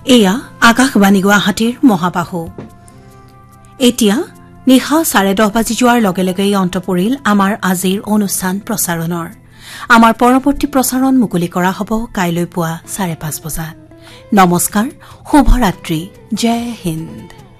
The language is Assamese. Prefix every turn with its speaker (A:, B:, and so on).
A: এয়া আকাশবাণী গুৱাহাটীৰ মহাবাহু এতিয়া নিশা 10:30 বাজি যোৱাৰ লগে লগে অন্ত পৰিল আমাৰ আজিৰ অনুষ্ঠান প্ৰচাৰণৰ আমাৰ পৰৱৰ্তী প্ৰচাৰণ মুকলি কৰা হ'ব কাইলৈ পুৱা 5:30 বজাত নমস্কাৰ শুভৰাত্ৰি জয় হিন্দ।